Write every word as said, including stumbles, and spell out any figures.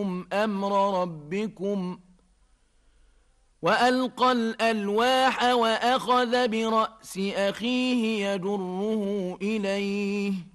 أمر ربكم وألقى الألواح وأخذ برأس أخيه يجره إليه